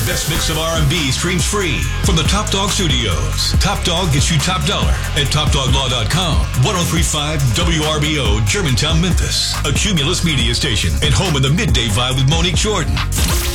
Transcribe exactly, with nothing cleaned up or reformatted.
best mix of R and B streams free from the Top Dog Studios. Top Dog gets you top dollar at top dog law dot com. ten thirty-five W R B O, Germantown, Memphis. A Cumulus media station and home of the Midday Vibe with Monique Jordan.